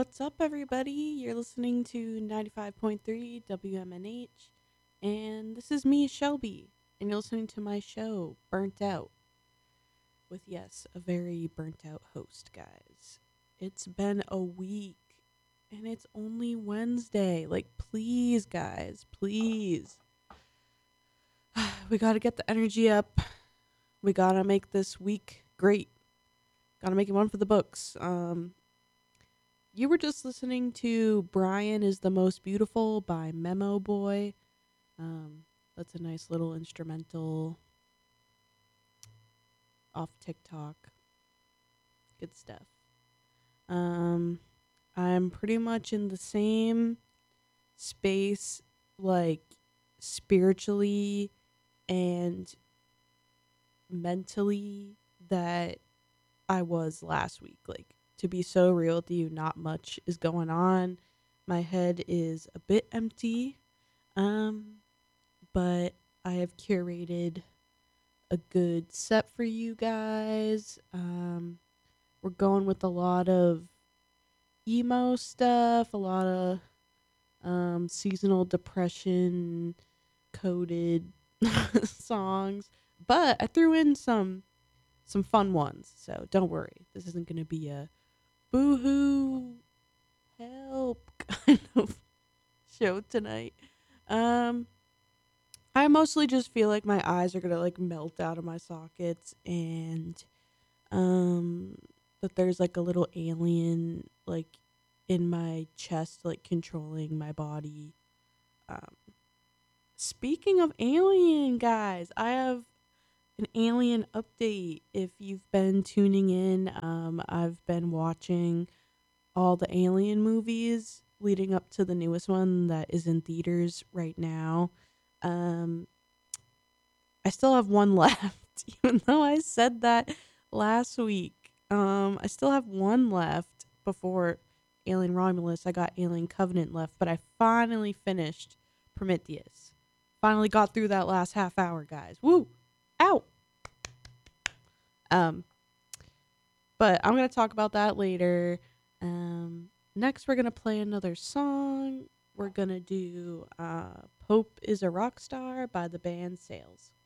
What's up, everybody? You're listening to 95.3 WMNH, and this is me, Shelby, and you're listening to my show, Burnt Out, with, yes, a very burnt out host, guys. It's been a week, and it's only Wednesday. Like, please, guys, please. We gotta get the energy up. We gotta make this week great. Gotta make it one for the books. You were just listening to Brian is the Most Beautiful by Memo Boy. That's a nice little instrumental off TikTok. Good stuff. Um, I'm pretty much in the same space, like spiritually and mentally, that I was last week. Like, to be so real with you, not much is going on. My head is a bit empty. Um, but I have curated a good set for you guys. We're going with a lot of emo stuff, a lot of seasonal depression coded songs, but I threw in some fun ones. So don't worry, this isn't gonna be a boohoo help kind of show tonight. Um, I mostly just feel like my eyes are gonna like melt out of my sockets, and um that there's like a little alien like in my chest, like controlling my body. Um Speaking of alien, guys, I have an alien update. If you've been tuning in, I've been watching all the alien movies leading up to the newest one that is in theaters right now. Um I still have one left, even though I said that last week. I still have one left before Alien Romulus. I got Alien Covenant left, but I finally finished Prometheus. Finally got through that last half hour, guys. Woo! Ow! Um, but I'm gonna talk about that later. Next we're gonna play another song. We're gonna do "Pope is a Rock Star" by the band Sales.